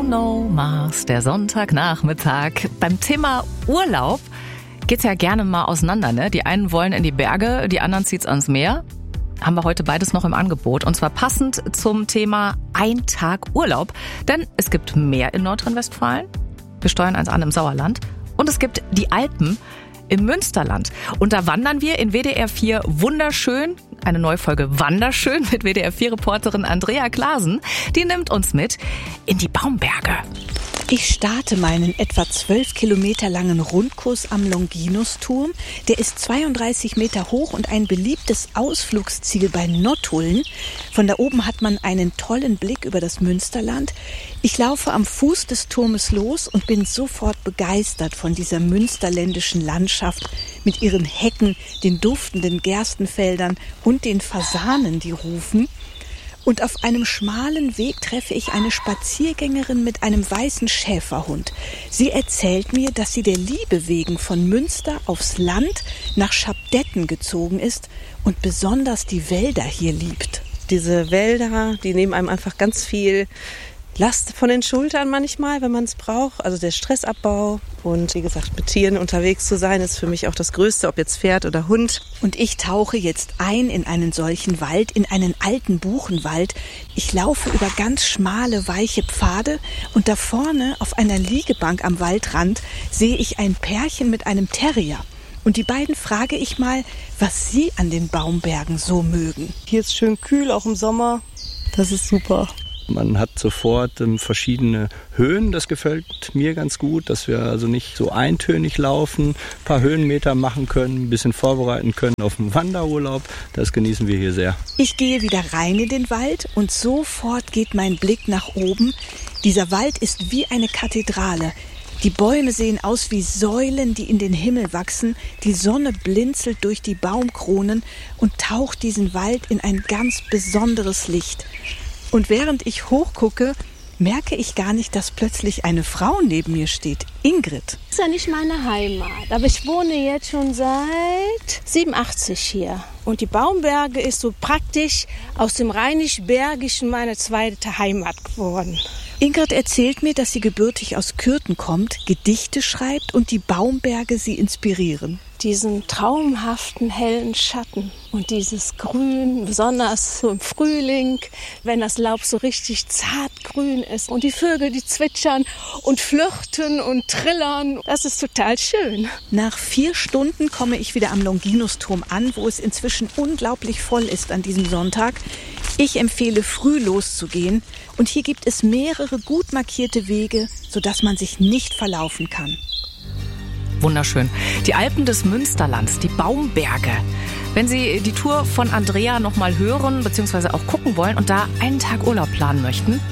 Bruno Mars, der Sonntagnachmittag. Beim Thema Urlaub geht's ja gerne mal auseinander, ne? Die einen wollen in die Berge, die anderen zieht's ans Meer. Haben wir heute beides noch im Angebot. Und zwar passend zum Thema ein Tag Urlaub. Denn es gibt Meer in Nordrhein-Westfalen. Wir steuern eins an im Sauerland. Und es gibt die Alpen im Münsterland. Und da wandern wir in WDR 4 wunderschön. Eine neue Folge Wanderschön mit WDR 4-Reporterin Andrea Klaasen. Die nimmt uns mit in die Baumberge. Ich starte meinen etwa 12 Kilometer langen Rundkurs am Longinusturm. Der ist 32 Meter hoch und ein beliebtes Ausflugsziel bei Nottuln. Von da oben hat man einen tollen Blick über das Münsterland. Ich laufe am Fuß des Turmes los und bin sofort begeistert von dieser münsterländischen Landschaft mit ihren Hecken, den duftenden Gerstenfeldern und den Fasanen, die rufen. Und auf einem schmalen Weg treffe ich eine Spaziergängerin mit einem weißen Schäferhund. Sie erzählt mir, dass sie der Liebe wegen von Münster aufs Land nach Schabdetten gezogen ist und besonders die Wälder hier liebt. Diese Wälder, die nehmen einem einfach ganz viel Last von den Schultern manchmal, wenn man es braucht. Also der Stressabbau und wie gesagt, mit Tieren unterwegs zu sein, ist für mich auch das Größte, ob jetzt Pferd oder Hund. Und ich tauche jetzt ein in einen solchen Wald, in einen alten Buchenwald. Ich laufe über ganz schmale, weiche Pfade und da vorne auf einer Liegebank am Waldrand sehe ich ein Pärchen mit einem Terrier. Und die beiden frage ich mal, was sie an den Baumbergen so mögen. Hier ist schön kühl, auch im Sommer. Das ist super. Man hat sofort verschiedene Höhen, das gefällt mir ganz gut, dass wir also nicht so eintönig laufen, ein paar Höhenmeter machen können, ein bisschen vorbereiten können auf einen Wanderurlaub. Das genießen wir hier sehr. Ich gehe wieder rein in den Wald und sofort geht mein Blick nach oben. Dieser Wald ist wie eine Kathedrale. Die Bäume sehen aus wie Säulen, die in den Himmel wachsen. Die Sonne blinzelt durch die Baumkronen und taucht diesen Wald in ein ganz besonderes Licht. Und während ich hochgucke, merke ich gar nicht, dass plötzlich eine Frau neben mir steht. Ingrid. Das ist ja nicht meine Heimat, aber ich wohne jetzt schon seit 87 hier. Und die Baumberge ist so praktisch aus dem Rheinisch-Bergischen meine zweite Heimat geworden. Ingrid erzählt mir, dass sie gebürtig aus Kürten kommt, Gedichte schreibt und die Baumberge sie inspirieren. Diesen traumhaften hellen Schatten und dieses Grün, besonders so im Frühling, wenn das Laub so richtig zartgrün ist und die Vögel, die zwitschern und flirten und trillern, das ist total schön. Nach 4 Stunden komme ich wieder am Longinusturm an, wo es inzwischen unglaublich voll ist an diesem Sonntag. Ich empfehle, früh loszugehen und hier gibt es mehrere gut markierte Wege, sodass man sich nicht verlaufen kann. Wunderschön. Die Alpen des Münsterlands, die Baumberge. Wenn Sie die Tour von Andrea noch mal hören bzw. auch gucken wollen und da einen Tag Urlaub planen möchten,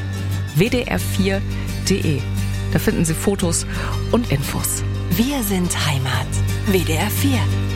wdr4.de. Da finden Sie Fotos und Infos. Wir sind Heimat. WDR 4.